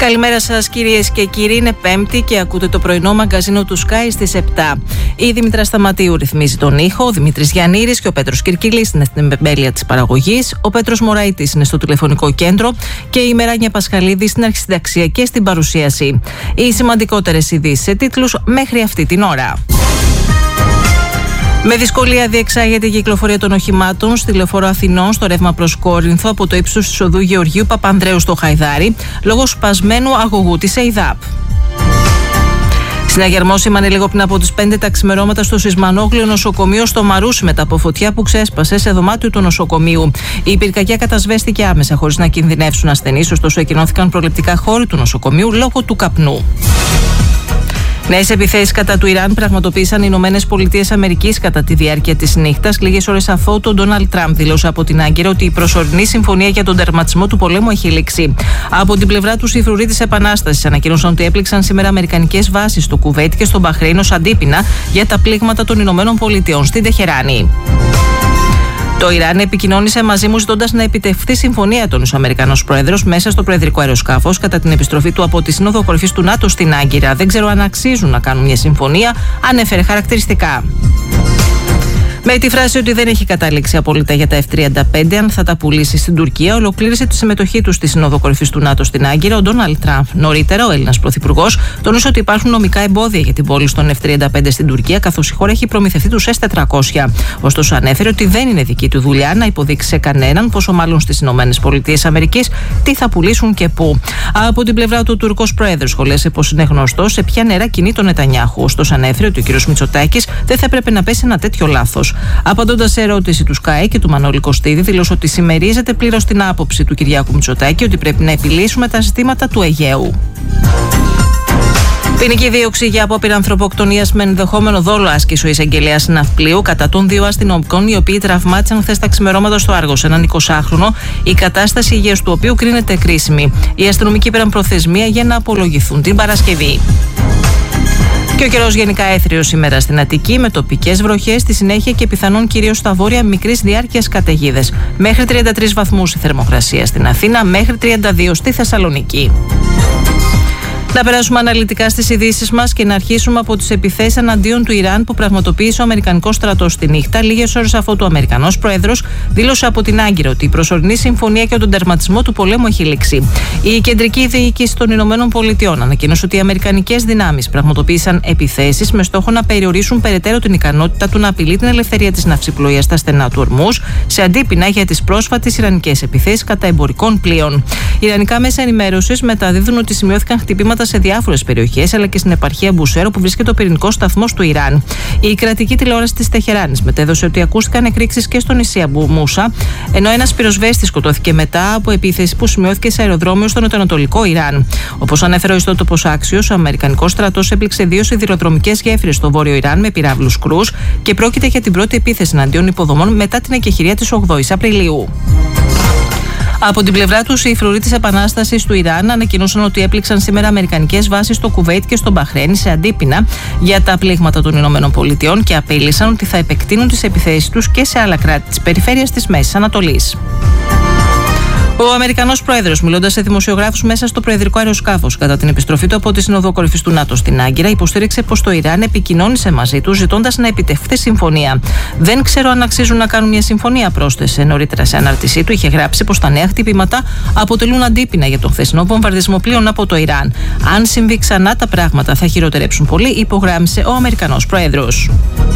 Καλημέρα σας κυρίες και κύριοι, είναι Πέμπτη και ακούτε το πρωινό μαγκαζίνο του Sky στις 7. Η Δήμητρα Σταματίου ρυθμίζει τον ήχο, ο Δημήτρης Γιαννήρης και ο Πέτρος Κυρκυλής είναι στην εμπέλεια της παραγωγής, ο Πέτρος Μωραΐτης είναι στο τηλεφωνικό κέντρο και η Μεράνια Πασχαλίδη στην αρχισυνταξία και στην παρουσίαση. Οι σημαντικότερες ειδήσεις σε τίτλους μέχρι αυτή την ώρα. Με δυσκολία διεξάγεται η κυκλοφορία των οχημάτων στη Λεωφόρο Αθηνών στο ρεύμα προς Κόρινθο από το ύψος της οδού Γεωργίου Παπανδρέου στο Χαϊδάρι λόγω σπασμένου αγωγού της ΕΙΔΑΠ. Συναγερμό σήμανε λίγο πριν από τις 5 τα ξημερώματα στο Σισμανόγλιο νοσοκομείο στο Μαρούσι μετά από φωτιά που ξέσπασε σε δωμάτιο του νοσοκομείου. Η πυρκαγιά κατασβέστηκε άμεσα χωρίς να κινδυνεύσουν ασθενείς, ωστόσο εκκοινώθηκαν προληπτικά χώροι του νοσοκομείου λόγω του καπνού. Νέες επιθέσεις κατά του Ιράν πραγματοποίησαν οι ΗΠΑ κατά τη διάρκεια της νύχτας, λίγες ώρες αφού ο Ντόναλντ Τραμπ δήλωσε από την Άγκυρα ότι η προσωρινή συμφωνία για τον τερματισμό του πολέμου έχει λήξει. Από την πλευρά του, οι φρουροί της Επανάστασης ανακοίνωσαν ότι έπληξαν σήμερα αμερικανικές βάσεις στο Κουβέιτ και στο Μπαχρέιν ως αντίπεινα για τα πλήγματα των ΗΠΑ στην Τεχεράνη. Το Ιράν επικοινώνησε μαζί μου ζητώντας να επιτευχθεί συμφωνία των Αμερικανός Πρόεδρος μέσα στο προεδρικό αεροσκάφος κατά την επιστροφή του από τη Σύνοδο Κορυφής του ΝΑΤΟ στην Άγκυρα. Δεν ξέρω αν αξίζουν να κάνουν μια συμφωνία, ανέφερε χαρακτηριστικά. Με τη φράση ότι δεν έχει καταλήξει απόλυτα για τα F-35 αν θα τα πουλήσει στην Τουρκία, ολοκλήρωσε τη συμμετοχή του στη Σύνοδο Κορυφής του ΝΑΤΟ στην Άγκυρα ο Ντόναλντ Τραμπ. Νωρίτερα, ο Έλληνας Πρωθυπουργός τόνισε ότι υπάρχουν νομικά εμπόδια για την πώληση των F-35 στην Τουρκία, καθώς η χώρα έχει προμηθευτεί τους S-400. Ωστόσο, ανέφερε ότι δεν είναι δική του δουλειά να υποδείξει σε κανέναν, πόσο μάλλον στις ΗΠΑ, τι θα πουλήσουν και πού. Από την πλευρά του, ο Τουρκός Πρόεδρος σχολίασε πως είναι γνωστό σε ποια νερά κινεί τον Νετανιάχου. Ωστόσο, ανέφερε ότι ο κ. Μητσοτάκης δεν θα έπρεπε να πέσει ένα τέτοιο λάθος. Απαντώντας σε ερώτηση του ΣΚΑΕ και του Μανώλη Κωστίδη, δήλωσε ότι συμμερίζεται πλήρως την άποψη του Κυριάκου Μητσοτάκη ότι πρέπει να επιλύσουμε τα ζητήματα του Αιγαίου. Ποινική δίωξη για απόπειρα ανθρωποκτονίας με ενδεχόμενο δόλο άσκησε ο εισαγγελέας Ναυπλίου κατά των 2 αστυνομικών, οι οποίοι τραυμάτισαν χθες τα ξημερώματα στο Άργος έναν 20χρονο, η κατάσταση υγείας του οποίου κρίνεται κρίσιμη. Οι αστυνομικοί πήραν προθεσμία για να απολογηθούν την Παρασκευή. Και ο καιρός γενικά έθριος σήμερα στην Αττική, με τοπικές βροχές στη συνέχεια και πιθανόν κυρίως στα βόρεια μικρής διάρκειας καταιγίδες. Μέχρι 33 βαθμούς η θερμοκρασία στην Αθήνα, μέχρι 32 στη Θεσσαλονίκη. Να περάσουμε αναλυτικά στις ειδήσεις μας και να αρχίσουμε από τις επιθέσεις εναντίον του Ιράν που πραγματοποίησε ο Αμερικανικός στρατός τη νύχτα, λίγες ώρες αφού ο Αμερικανός Πρόεδρος δήλωσε από την Άγκυρα ότι η προσωρινή συμφωνία για τον τερματισμό του πολέμου έχει λήξει. Η κεντρική διοίκηση των ΗΠΑ ανακοίνωσε ότι οι αμερικανικές δυνάμεις πραγματοποίησαν επιθέσεις με στόχο να περιορίσουν περαιτέρω την ικανότητα του να απειλεί την ελευθερία της ναυσιπλοείας στα στενά του Ορμούζ, σε αντίπεινα για τις πρόσφατες ιρανικές επιθέσεις κατά εμπορικών πλοίων. Ιρανικά μέσα ενημέρωσης μεταδίδουν ότι σημειώθηκαν χτυπήματα σε διάφορες περιοχές, αλλά και στην επαρχία Μπουσέρο που βρίσκεται ο πυρηνικός σταθμός του Ιράν. Η κρατική τηλεόραση της Τεχεράνης μετέδωσε ότι ακούστηκαν εκρήξεις και στο νησί Αμπού Μούσα, ενώ ένας πυροσβέστης σκοτώθηκε μετά από επίθεση που σημειώθηκε σε αεροδρόμιο στο νοτιοανατολικό Ιράν. Όπως ανέφερε ο ιστότοπος Άξιος, ο Αμερικανικός στρατός έπληξε 2 σιδηροδρομικές γέφυρες στο βόρειο Ιράν με πυράβλους κρούς και πρόκειται για την πρώτη επίθεση εναντίον υποδομών μετά την εκεχηρία της 8ης Απριλίου. Από την πλευρά τους, οι φρουροί της Επανάστασης του Ιράν ανακοινώσαν ότι έπληξαν σήμερα αμερικανικές βάσεις στο Κουβέιτ και στο Μπαχρέιν σε αντίπεινα για τα πλήγματα των ΗΠΑ και απείλησαν ότι θα επεκτείνουν τις επιθέσεις τους και σε άλλα κράτη της περιφέρειας της Μέσης Ανατολής. Ο Αμερικανός Πρόεδρος, μιλώντας σε δημοσιογράφους μέσα στο προεδρικό αεροσκάφος κατά την επιστροφή του από τη Σύνοδο Κορυφής του ΝΑΤΟ στην Άγκυρα, υποστήριξε πως το Ιράν επικοινώνησε μαζί του ζητώντας να επιτευχθεί συμφωνία. Δεν ξέρω αν αξίζουν να κάνουν μια συμφωνία, πρόσθεσε. Νωρίτερα σε ανάρτησή του είχε γράψει πως τα νέα χτυπήματα αποτελούν αντίπεινα για τον χθεσινό βομβαρδισμό πλοίων από το Ιράν. Αν συμβεί ξανά, τα πράγματα θα χειροτερέψουν πολύ, υπογράμμισε ο Αμερικανός Πρόεδρος.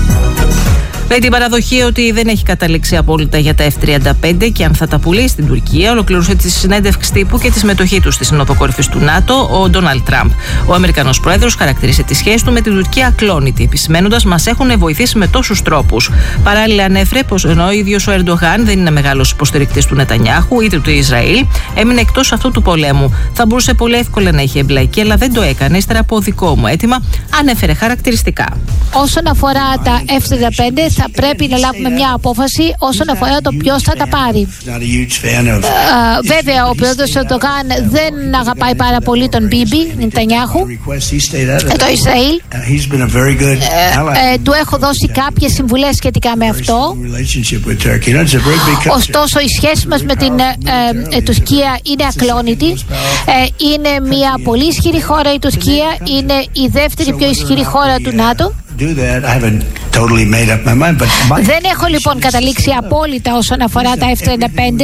Με την παραδοχή ότι δεν έχει καταλήξει απόλυτα για τα F-35 και αν θα τα πουλήσει στην Τουρκία, ολοκλήρωσε τη συνέντευξη τύπου και τη συμμετοχή του στη Σύνοδο Κορυφής του ΝΑΤΟ ο Ντόναλντ Τραμπ. Ο Αμερικανός Πρόεδρος χαρακτήρισε τη σχέση του με την Τουρκία ακλόνητη, επισημαίνοντας μας έχουν βοηθήσει με τόσους τρόπους. Παράλληλα, ανέφερε πως ενώ ο ίδιος ο Ερντογάν δεν είναι μεγάλος υποστηρικτής του Νετανιάχου είτε του Ισραήλ, έμεινε εκτός αυτού του πολέμου. Θα μπορούσε πολύ εύκολα να είχε εμπλακεί, αλλά δεν το έκανε ύστερα από δικό μου αίτημα, ανέφερε χαρακτηριστικά. Όσον αφορά τα F-35, θα πρέπει να λάβουμε μια απόφαση όσον αφορά το ποιος θα τα πάρει. Βέβαια, ο πρόεδρος Ερντογάν δεν αγαπάει πάρα πολύ τον Μπίμπι Νετανιάχου, το Ισραήλ. Του έχω δώσει κάποιες συμβουλές σχετικά με αυτό. Ωστόσο, η σχέση μας με την Τουρκία είναι ακλόνητη. Είναι μια πολύ ισχυρή χώρα η Τουρκία. Είναι η δεύτερη πιο ισχυρή χώρα του ΝΑΤΟ. Δεν έχω λοιπόν καταλήξει απόλυτα όσον αφορά τα F-35.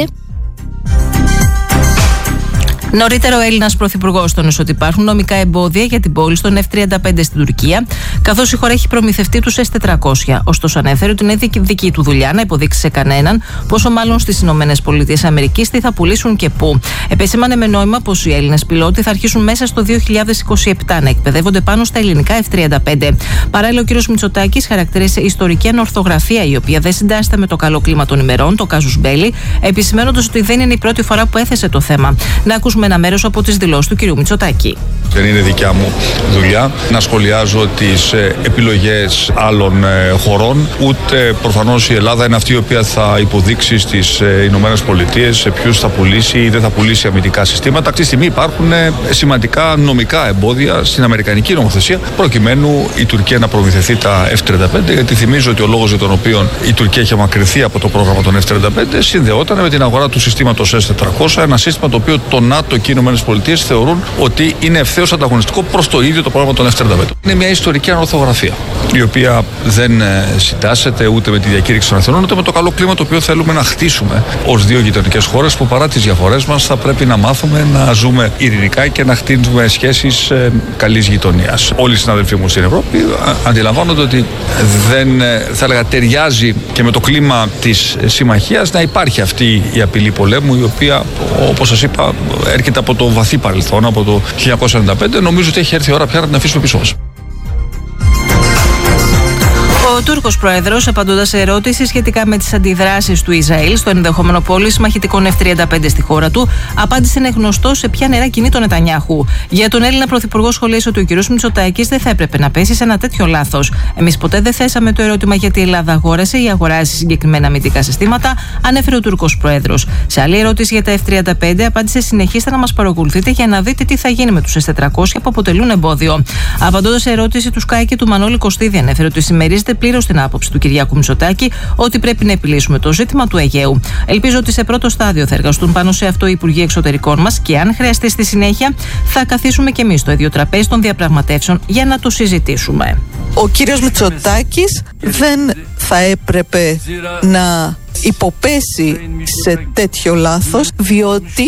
Νωρίτερα, ο Έλληνας Πρωθυπουργός τόνισε ότι υπάρχουν νομικά εμπόδια για την πώληση των F-35 στην Τουρκία, καθώς η χώρα έχει προμηθευτεί τους S-400. Ωστόσο, ανέφερε ότι είναι δική του δουλειά να υποδείξει σε κανέναν, πόσο μάλλον στις ΗΠΑ τι θα πουλήσουν και πού. Επεσήμανε με νόημα πως οι Έλληνες πιλότοι θα αρχίσουν μέσα στο 2027 να εκπαιδεύονται πάνω στα ελληνικά F-35. Παράλληλα, ο κ. Μητσοτάκης χαρακτήρισε ιστορική ανορθογραφία, η οποία δεν συντάσσεται με το καλό κλίμα των ημερών, το casus belli, επισημαίνοντας ότι δεν είναι η πρώτη φορά που έθεσε το θέμα. Να ακούσουμε ένα μέρος από τις δηλώσεις του κ. Μητσοτάκη. Δεν είναι δικιά μου δουλειά να σχολιάζω τις επιλογές άλλων χωρών, ούτε προφανώς η Ελλάδα είναι αυτή η οποία θα υποδείξει στις Ηνωμένες Πολιτείες σε ποιους θα πουλήσει ή δεν θα πουλήσει αμυντικά συστήματα. Αυτή τη στιγμή υπάρχουν σημαντικά νομικά εμπόδια στην αμερικανική νομοθεσία προκειμένου η Τουρκία να προμηθευτεί τα F-35, γιατί θυμίζω ότι ο λόγος για τον οποίο η Τουρκία είχε μακρυνθεί από το πρόγραμμα των F-35 συνδεόταν με την αγορά του συστήματος S-400, ένα σύστημα το οποίο το ΝΑΤΟ και οι Ηνωμένες Πολιτείες θεωρούν ότι είναι ευθέως ανταγωνιστικό προς το ίδιο το πρόγραμμα των F-35. Είναι μια ιστορική ανορθογραφία, η οποία δεν συντάσσεται ούτε με τη διακήρυξη των Εθνών, ούτε με το καλό κλίμα το οποίο θέλουμε να χτίσουμε ως δύο γειτονικές χώρες που παρά τις διαφορές μας θα πρέπει να μάθουμε να ζούμε ειρηνικά και να χτίσουμε σχέσεις καλής γειτονίας. Όλοι οι συναδελφοί μου στην Ευρώπη αντιλαμβάνονται ότι δεν, θα έλεγα, ταιριάζει και με το κλίμα της συμμαχίας να υπάρχει αυτή η απειλή πολέμου, η οποία, όπως σας είπα, έρχεται από το βαθύ παρελθόν, από το 1995. Νομίζω ότι έχει έρθει η ώρα πια να την αφήσουμε πίσω μας. Ο Τούρκος Πρόεδρος, απαντώντας σε ερώτηση σχετικά με τις αντιδράσεις του Ισραήλ στο ενδεχόμενο πώληση μαχητικών F-35 στη χώρα του, απάντησε είναι γνωστό σε ποια νερά κινεί τον Νετανιάχου. Για τον Έλληνα Πρωθυπουργό, σχολίασε ότι ο κ. Μητσοτάκης δεν θα έπρεπε να πέσει σε ένα τέτοιο λάθος. Εμείς ποτέ δεν θέσαμε το ερώτημα γιατί η Ελλάδα αγόρασε ή αγοράζει συγκεκριμένα αμυντικά συστήματα, ανέφερε ο Τούρκος Πρόεδρος. Σε άλλη ερώτηση για τα F-35, απάντησε: συνεχίστε να μας παρακολουθείτε για να δείτε τι θα γίνει με τους S-400 που αποτελούν εμπόδιο. Απαντώντας σε ερώτηση του Sky και του Μανώλη Κωστίδη, ανέφερε ότι συμμερίζεται πλήρως την άποψη του Κυριάκου Μητσοτάκη ότι πρέπει να επιλύσουμε το ζήτημα του Αιγαίου. Ελπίζω ότι σε πρώτο στάδιο θα εργαστούν πάνω σε αυτό οι Υπουργοί Εξωτερικών μας και αν χρειαστεί στη συνέχεια θα καθίσουμε και εμείς στο ίδιο τραπέζι των διαπραγματεύσεων για να το συζητήσουμε. Ο κύριος Μητσοτάκης δεν θα έπρεπε να υποπέσει σε τέτοιο λάθος, διότι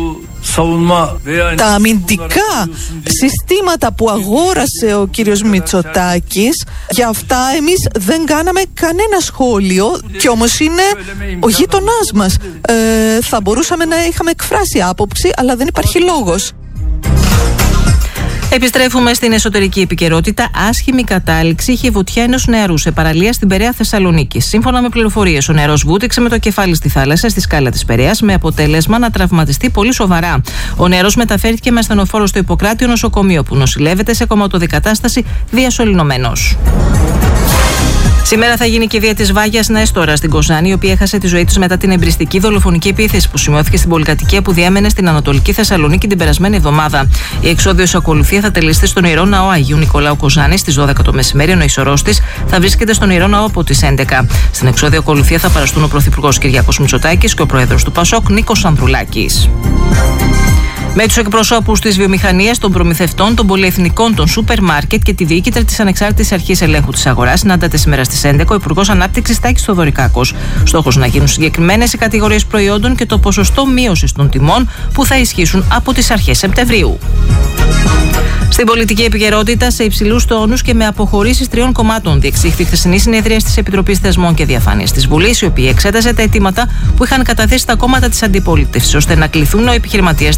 τα αμυντικά συστήματα που αγόρασε ο κύριος Μητσοτάκης, για αυτά εμείς δεν κάναμε κανένα σχόλιο, και όμως είναι ο γείτονάς μας. Θα μπορούσαμε να είχαμε εκφράσει άποψη, αλλά δεν υπάρχει λόγος. Επιστρέφουμε στην εσωτερική επικαιρότητα. Άσχημη κατάληξη είχε βουτιά ενός νεαρού σε παραλία στην Περαία Θεσσαλονίκης. Σύμφωνα με πληροφορίες, ο νεαρός βούτυξε με το κεφάλι στη θάλασσα στη σκάλα της Περαίας, με αποτέλεσμα να τραυματιστεί πολύ σοβαρά. Ο νεαρός μεταφέρθηκε με ασθενοφόρο στο Ιπποκράτιο νοσοκομείο, που νοσηλεύεται σε κομματοδικατάσταση διασωληνωμένος. Σήμερα θα γίνει και η δία της Βάγιας Νέστορα στην Κοζάνη, η οποία έχασε τη ζωή της μετά την εμπριστική δολοφονική επίθεση που σημειώθηκε στην πολυκατοικία που διέμενε στην Ανατολική Θεσσαλονίκη την περασμένη εβδομάδα. Η εξόδιος ακολουθία θα τελεστεί στον Ιερό Ναό Αγίου Νικολάου Κοζάνη στις 12 το μεσημέρι, ενώ η σωρός της θα βρίσκεται στον Ιερό Ναό από τις 11. Στην εξόδιο ακολουθία θα παραστούν ο Πρωθυπουργός Κυριάκος Μητσοτάκης και ο Πρόεδρος του ΠΑΣΟΚ Νίκος Ανδρουλάκης. Με τους εκπροσώπους της βιομηχανίας, των προμηθευτών, των πολυεθνικών, των σούπερ μάρκετ και τη διοίκητρα της Ανεξάρτητης Αρχής Ελέγχου της Αγοράς συναντάται σήμερα στις 11 ο Υπουργός Ανάπτυξης Τάκης Θοδωρικάκος. Στόχος να γίνουν συγκεκριμένες οι κατηγορίες προϊόντων και το ποσοστό μείωσης των τιμών που θα ισχύσουν από τις αρχές Σεπτεμβρίου. Στην πολιτική επικαιρότητα, σε υψηλούς τόνους και με αποχωρήσεις τριών κομμάτων, διεξήχθη χθεσινή συνεδρία της Επιτροπής Θεσμών και Διαφάνειας της Βουλής, η οποία εξέτασε τα αιτήματα που είχαν καταθέσει τα κόμματα της αντιπολίτευσης, ώστε να κληθούν ο επιχειρηματίας της εταιρείας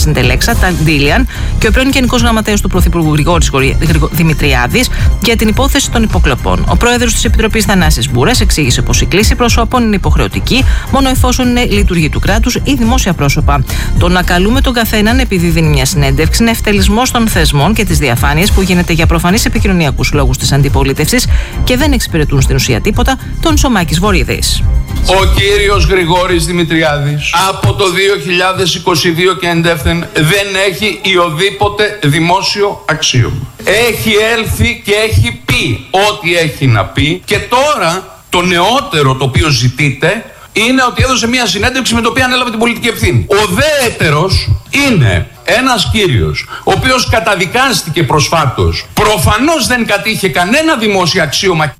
στην Τελέξα, Ταντήλιαν, και ο πρώην Γενικός Γραμματέας του Πρωθυπουργού Γρηγόρης Δημητριάδης για την υπόθεση των υποκλοπών. Ο πρόεδρος της Επιτροπής Θανάσης Μπούρας εξήγησε πως η κλήση προσώπων είναι υποχρεωτική μόνο εφόσον είναι λειτουργή του κράτους ή δημόσια πρόσωπα. Το να καλούμε τον καθέναν επειδή δίνει μια συνέντευξη είναι ευτελισμός των θεσμών και της διαφάνειας που γίνεται για προφανείς επικοινωνιακούς λόγους της αντιπολίτευσης και δεν εξυπηρετούν στην ουσία τίποτα, τον Σωμάκης Βορίδης. Ο κύριος Γρηγόρης Δημητριάδης από το 2022 και εντεύθεν δεν έχει οποιοδήποτε δημόσιο αξίωμα. Έχει έλθει και έχει πει ό,τι έχει να πει και τώρα το νεότερο το οποίο ζητείτε είναι ότι έδωσε μια συνέντευξη με το οποίο ανέλαβε την πολιτική ευθύνη. Ο δε έτερος είναι ένας κύριος ο οποίος καταδικάστηκε προσφάτως. Προφανώς δεν κατήχε κανένα δημόσιο αξίωμα.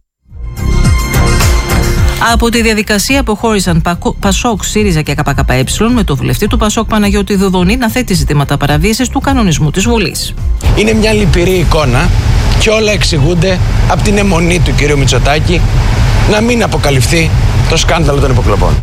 Από τη διαδικασία αποχώρησαν Πασόκ, ΣΥΡΙΖΑ και ΚΚΕ με το βουλευτή του Πασόκ Παναγιώτη Δουδονή να θέτει ζητήματα παραβίασης του κανονισμού της Βουλής. Είναι μια λυπηρή εικόνα και όλα εξηγούνται από την αιμονή του κ. Μητσοτάκη να μην αποκαλυφθεί το σκάνδαλο των υποκλοπών.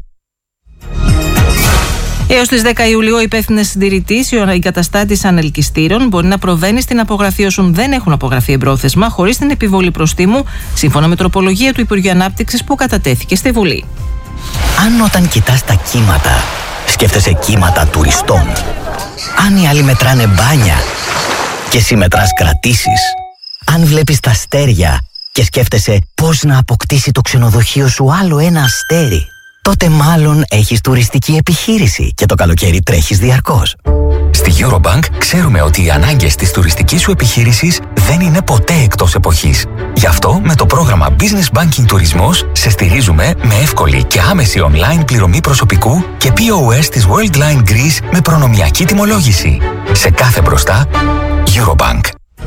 Έως τις 10 Ιουλίου, ο υπεύθυνος συντηρητής ή ο εγκαταστάτης ανελκυστήρων μπορεί να προβαίνει στην απογραφή όσων δεν έχουν απογραφεί εμπρόθεσμα, χωρίς την επιβολή προστίμου, σύμφωνα με τροπολογία του Υπουργείου Ανάπτυξης που κατατέθηκε στη Βουλή. Αν όταν κοιτάς τα κύματα, σκέφτεσαι κύματα τουριστών, αν οι άλλοι μετράνε μπάνια και εσύ μετράς κρατήσεις, αν βλέπεις τα αστέρια και σκέφτεσαι πώς να αποκτήσει το ξενοδοχείο σου άλλο ένα αστέρι, τότε μάλλον έχεις τουριστική επιχείρηση και το καλοκαίρι τρέχεις διαρκώς. Στη Eurobank ξέρουμε ότι οι ανάγκες της τουριστικής σου επιχείρησης δεν είναι ποτέ εκτός εποχής. Γι' αυτό με το πρόγραμμα Business Banking Τουρισμός σε στηρίζουμε με εύκολη και άμεση online πληρωμή προσωπικού και POS της Worldline Greece με προνομιακή τιμολόγηση. Σε κάθε μπροστά, Eurobank.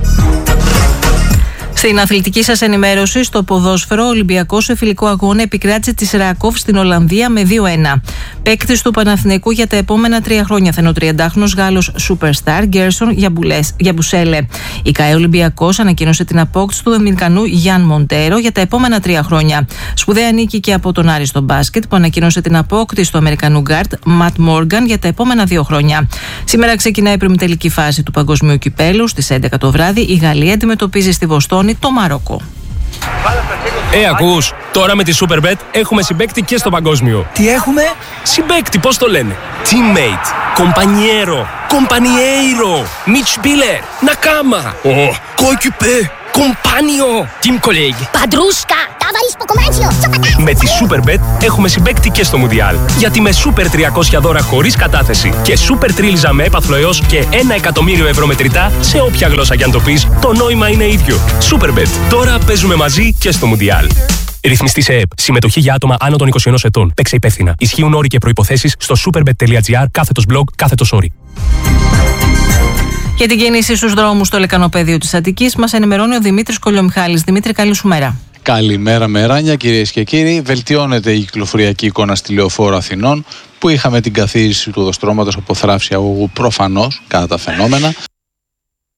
Στην αθλητική σας ενημέρωση, στο ποδόσφαιρο, ο Ολυμπιακός σε φιλικό αγώνα επικράτησε τη Ράκοφ στην Ολλανδία με 2-1. Παίκτης του Παναθηναϊκού για τα επόμενα 3 χρόνια θα είναι ο 30χρονος Γάλλος Superstar Γκέρσον Γιαμπουσέλε. Η ΚΑΕ Ολυμπιακός ανακοίνωσε την απόκτηση του Δομινικανού Γιάν Μοντέρο για τα επόμενα 3 χρόνια. Σπουδαία νίκη και από τον Άρη στο μπάσκετ που ανακοίνωσε την απόκτηση του Αμερικανού γκάρτ Ματ Μόργαν για τα επόμενα 2 χρόνια. Σήμερα ξεκινάει η προημιτελική φάση του Παγκοσμίου Κυπέλου. Στις 11 το βράδυ η Γαλλία αντιμετωπίζει στη Βοστόνη το Μαρόκο. Ακούς, τώρα με τη Superbet έχουμε συμπαίκτη και στο παγκόσμιο. Τι έχουμε? Συμπαίκτη, πώς το λένε? Teammate, compañero, compañeiro, Mitspieler, Nakama, coéquipier, compagnon, team colleague, Padrusca, ταβαρίσκο. Με τη Superbet έχουμε συμπαίκτη και στο Μουντιάλ. Γιατί με Super 300 δώρα χωρίς κατάθεση και Super Τρίλιζα με έπαθλο έως και 1 εκατομμύριο ευρώ μετρητά σε όποια γλώσσα κι αν το πεις, το νόημα είναι ίδιο. Superbet. Τώρα παίζουμε μαζί και στο Μουντιάλ. Ρυθμιστή σε ΕΕΠ. Συμμετοχή για άτομα άνω των 21 ετών. Παίξε υπεύθυνα. Ισχύουν όροι και προϋποθέσεις στο superbet.gr/blog/Ori. Για την κίνηση στους δρόμους στο λεκανοπέδιο της Αττικής μας ενημερώνει ο Δημήτρης Κολιομιχάλης. Δημήτρη, καλή σου μέρα. Καλημέρα Μεράνια, κυρίες και κύριοι. Βελτιώνεται η κυκλοφοριακή εικόνα στη Λεωφόρο Αθηνών, που είχαμε την καθίεση του οδοστρώματος από θράψη αγωγού προφανώς κατά τα φαινόμενα.